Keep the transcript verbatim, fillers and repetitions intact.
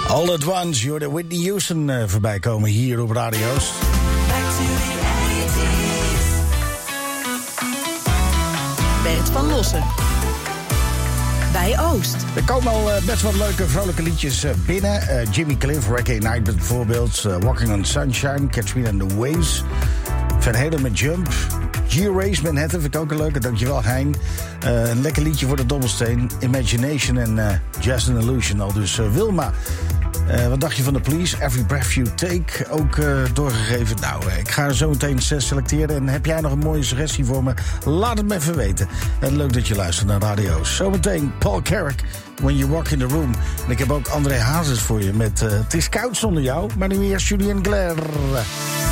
All at Once, je hoorde Whitney Houston uh, voorbij komen hier op Radio Oost. Bert van Lossen. Bij Oost. Er komen al uh, best wat leuke, vrolijke liedjes uh, binnen. Uh, Jimmy Cliff, Reggae Night bijvoorbeeld. Uh, Walking on Sunshine, Catch Me on the Waves. Van Halen met Jump. G-Race Manhattan vind ik ook een leuke, dankjewel Hein. Uh, een lekker liedje voor de dobbelsteen. Imagination en uh, Just an Illusion al. Dus uh, Wilma, uh, wat dacht je van de Police? Every Breath You Take, ook uh, doorgegeven. Nou, uh, ik ga er zo meteen zes selecteren. En heb jij nog een mooie suggestie voor me? Laat het me even weten. En leuk dat je luistert naar radio's. Zometeen Paul Carrick, When You Walk in the Room. En ik heb ook André Hazes voor je met uh, Het is koud zonder jou. Maar nu eerst Julien Clerc.